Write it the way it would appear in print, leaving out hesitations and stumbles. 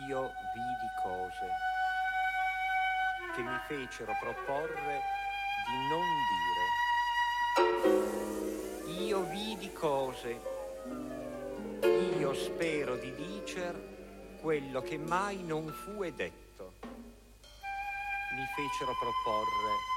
io vidi cose che mi fecero proporre di non dire. Io vidi cose, io spero di dicer quello che mai non fu e detto. Mi fecero proporre